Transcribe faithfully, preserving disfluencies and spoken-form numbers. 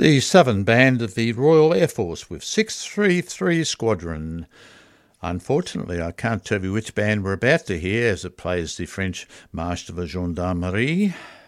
The Southern Band of the Royal Air Force with six three three Squadron. Unfortunately, I can't tell you which band we're about to hear as it plays the French Marche de la Gendarmerie.